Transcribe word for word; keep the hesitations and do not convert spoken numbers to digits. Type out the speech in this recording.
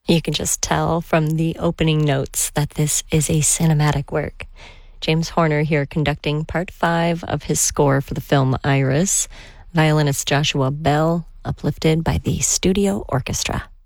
You can just tell from the opening notes that this is a cinematic work. James Horner here conducting part five of his score for the film Iris. Violinist Joshua Bell, uplifted by the studio orchestra.